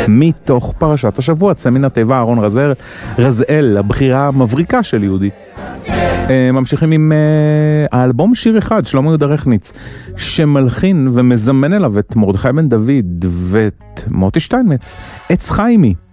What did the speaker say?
מתוך פרשת השבוע, צא מן התיבה, אהרון רזאל, הבחירה המבריקה של יהודי. ממשיכים עם האלבום שיר אחד, שלמה יהודה רכניץ, שמלחין ומזמן אליו את מרדכי בן דוד ואת מוטי שטיינמץ, עץ חיימי.